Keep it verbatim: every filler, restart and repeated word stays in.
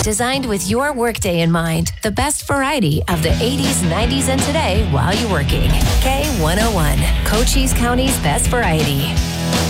Designed with your workday in mind. The best variety of the eighties, nineties, and today while you're working. K one oh one, Cochise County's best variety.